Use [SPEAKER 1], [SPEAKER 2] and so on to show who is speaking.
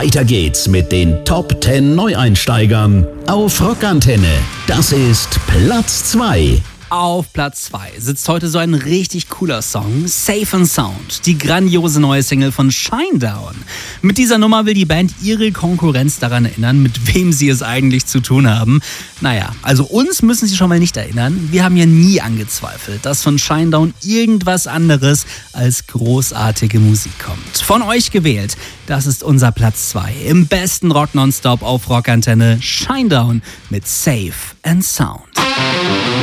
[SPEAKER 1] Weiter geht's mit den Top 10 Neueinsteigern auf Rockantenne. Das ist Platz 2.
[SPEAKER 2] Auf Platz 2 sitzt heute so ein richtig cooler Song, Safe and Sound, die grandiose neue Single von Shinedown. Mit dieser Nummer will die Band ihre Konkurrenz daran erinnern, mit wem sie es eigentlich zu tun haben. Naja, also uns müssen sie schon mal nicht erinnern. Wir haben ja nie angezweifelt, dass von Shinedown irgendwas anderes als großartige Musik kommt. Von euch gewählt, das ist unser Platz 2. Im besten Rock Nonstop auf Rockantenne, Shinedown mit Safe and Sound.